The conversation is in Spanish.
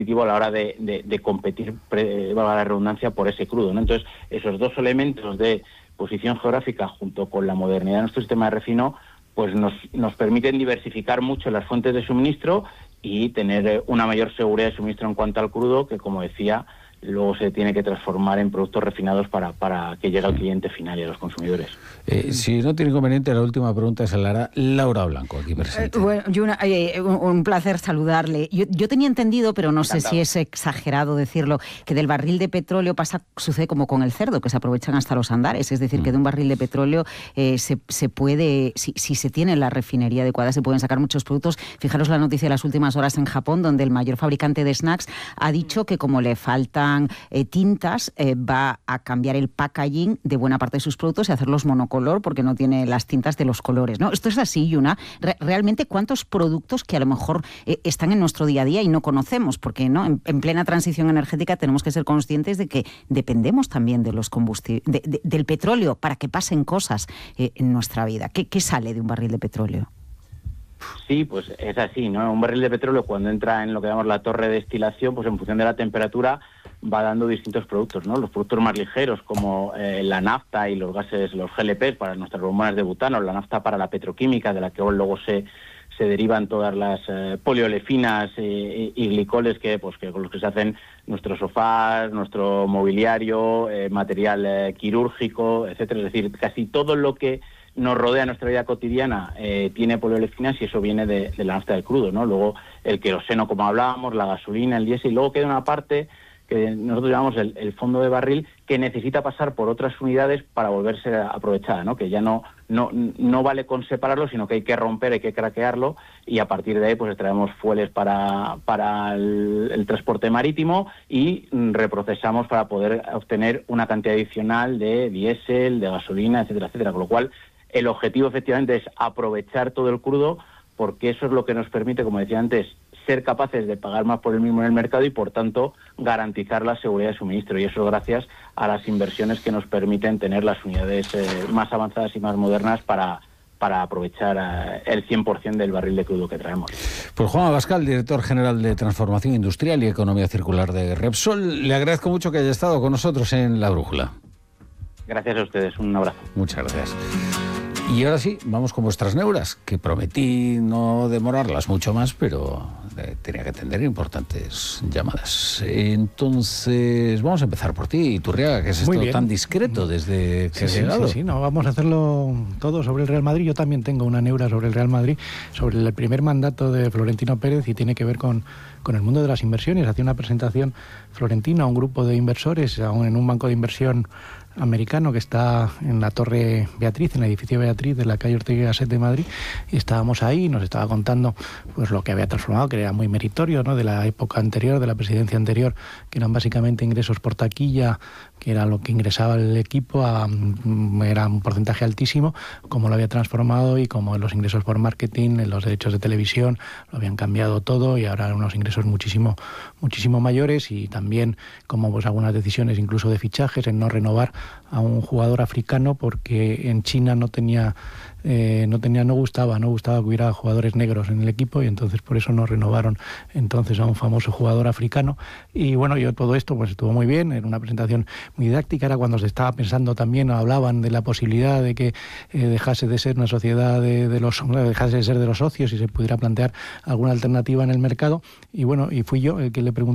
a la hora de competir, valga la redundancia, por ese crudo, ¿no? Entonces, esos dos elementos de posición geográfica junto con la modernidad de nuestro sistema de refino, pues nos permiten diversificar mucho las fuentes de suministro y tener una mayor seguridad de suministro en cuanto al crudo, que, como decía, luego se tiene que transformar en productos refinados para que llegue al cliente final y a los consumidores. Si no tiene inconveniente, la última pregunta se la hará Laura Blanco, aquí presente. Bueno, un placer saludarle. Yo tenía entendido, pero no sé si es exagerado decirlo, que del barril de petróleo sucede como con el cerdo, que se aprovechan hasta los andares. Es decir, que de un barril de petróleo se puede, si se tiene la refinería adecuada, se pueden sacar muchos productos. Fijaros la noticia de las últimas horas en Japón, donde el mayor fabricante de snacks ha dicho que como le faltan tintas, va a cambiar el packaging de buena parte de sus productos y hacerlos monocolor porque no tiene las tintas de los colores, ¿no? Esto es así, Yuna. Realmente, ¿cuántos productos que a lo mejor están en nuestro día a día y no conocemos? Porque, ¿no?, en plena transición energética tenemos que ser conscientes de que dependemos también de los combustibles, del petróleo, para que pasen cosas en nuestra vida. ¿Qué sale de un barril de petróleo? Sí, pues es así, ¿no? Un barril de petróleo, cuando entra en lo que llamamos la torre de destilación, pues en función de la temperatura va dando distintos productos, ¿no? Los productos más ligeros, como la nafta y los gases, los GLP para nuestras bombonas de butano, la nafta para la petroquímica, de la que luego se derivan todas las poliolefinas y glicoles con los que se hacen nuestros sofás, nuestro mobiliario, material quirúrgico, etcétera. Es decir, casi todo lo que nos rodea nuestra vida cotidiana tiene poliolefinas, y eso viene de la nafta del crudo, ¿no? Luego el queroseno, como hablábamos, la gasolina, el diésel, y luego queda una parte que nosotros llamamos el fondo de barril, que necesita pasar por otras unidades para volverse aprovechada, ¿no? Que ya no vale con separarlo, sino que hay que romper, hay que craquearlo, y a partir de ahí pues extraemos fueles para el transporte marítimo y reprocesamos para poder obtener una cantidad adicional de diésel, de gasolina, etcétera, etcétera. Con lo cual, el objetivo efectivamente es aprovechar todo el crudo, porque eso es lo que nos permite, como decía antes, ser capaces de pagar más por el mismo en el mercado y, por tanto, garantizar la seguridad de suministro. Y eso gracias a las inversiones que nos permiten tener las unidades más avanzadas y más modernas para aprovechar el 100% del barril de crudo que traemos. Pues Juan Abascal, director general de Transformación Industrial y Economía Circular de Repsol, le agradezco mucho que haya estado con nosotros en La Brújula. Gracias a ustedes, un abrazo. Muchas gracias. Y ahora sí, vamos con vuestras neuras, que prometí no demorarlas mucho más, pero tenía que atender importantes llamadas. Entonces, vamos a empezar por ti, Iturriaga, que has estado tan discreto desde que has llegado. Sí, no, vamos a hacerlo todo sobre el Real Madrid. Yo también tengo una neura sobre el Real Madrid, sobre el primer mandato de Florentino Pérez, y tiene que ver con el mundo de las inversiones. Hacía una presentación Florentino a un grupo de inversores en un banco de inversión americano que está en la Torre Beatriz, en el edificio Beatriz de la calle Ortega y Gasset de Madrid, y estábamos ahí, nos estaba contando pues lo que había transformado, que era muy meritorio, ¿no?, de la época anterior, de la presidencia anterior, que eran básicamente ingresos por taquilla, que era lo que ingresaba el equipo, era un porcentaje altísimo, como lo había transformado, y como los ingresos por marketing, en los derechos de televisión, lo habían cambiado todo, y ahora unos ingresos muchísimo mayores, y también como pues algunas decisiones incluso de fichajes, en no renovar a un jugador africano porque en China no gustaba que hubiera jugadores negros en el equipo, y entonces por eso no renovaron entonces a un famoso jugador africano. Y bueno, todo esto pues estuvo muy bien, era una presentación muy didáctica. Era cuando se estaba pensando también, hablaban de la posibilidad de que dejase de ser una sociedad dejase de ser de los socios y se pudiera plantear alguna alternativa en el mercado. Y bueno, y fui yo el que le pregunté